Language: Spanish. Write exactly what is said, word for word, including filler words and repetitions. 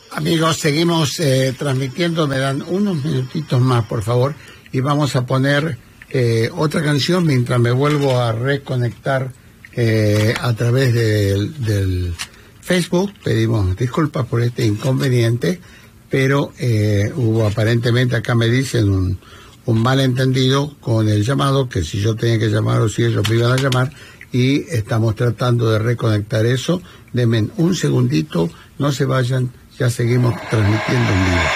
Amigos, seguimos eh, transmitiendo, me dan unos minutitos más, por favor, y vamos a poner eh, otra canción mientras me vuelvo a reconectar eh, a través del, del Facebook. Pedimos disculpas por este inconveniente, pero eh, hubo aparentemente, acá me dicen, un, un malentendido con el llamado, que si yo tenía que llamar o si ellos me iban a llamar, y estamos tratando de reconectar eso. Denme un segundito, no se vayan, ya seguimos transmitiendo en vivo.